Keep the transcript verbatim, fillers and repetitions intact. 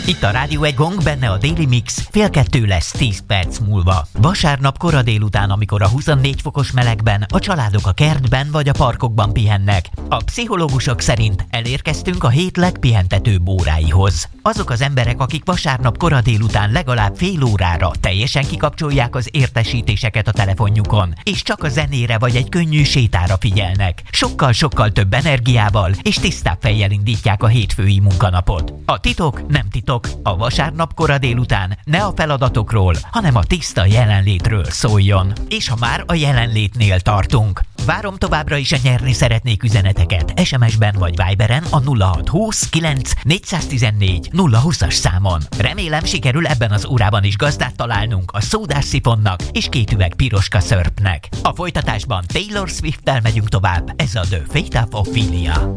Itt a Rádió egy Gong, benne a Daily Mix, fél kettő lesz tíz perc múlva. Vasárnap kora délután, amikor a huszonnégy fokos melegben a családok a kertben vagy a parkokban pihennek. A pszichológusok szerint elérkeztünk a hét legpihentetőbb óráihoz. Azok az emberek, akik vasárnap kora délután legalább fél órára teljesen kikapcsolják az értesítéseket a telefonjukon, és csak a zenére vagy egy könnyű sétára figyelnek. Sokkal-sokkal több energiával és tisztább fejjel indítják a hétfői munkanapot. A titok nem titok, a vasárnap kora délután ne a feladatokról, hanem a tiszta jelenlétről szóljon. És ha már a jelenlétnél tartunk, várom továbbra is a nyerni szeretnék üzeneteket es em es-ben vagy Viberen a nulla hat húsz kilenc négyszáztizennégy nulla húszas számon. Remélem sikerül ebben az órában is gazdát találnunk a szódás szifonnak és két üveg piroska szörpnek. A folytatásban Taylor Swift-tel megyünk tovább, ez a The Fate of Ophelia.